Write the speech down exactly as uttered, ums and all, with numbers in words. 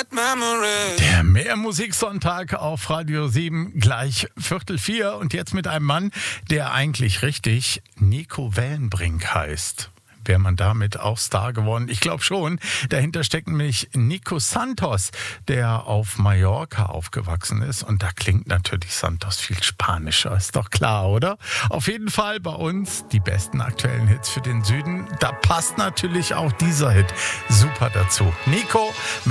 Der Mehrmusiksonntag auf Radio sieben, gleich Viertel vier. Und jetzt mit einem Mann, der eigentlich richtig Nico Wellenbrink heißt. Wäre man damit auch Star geworden? Ich glaube schon. Dahinter steckt nämlich Nico Santos, der auf Mallorca aufgewachsen ist. Und da klingt natürlich Santos viel spanischer, ist doch klar, oder? Auf jeden Fall bei uns die besten aktuellen Hits für den Süden. Da passt natürlich auch dieser Hit super dazu. Nico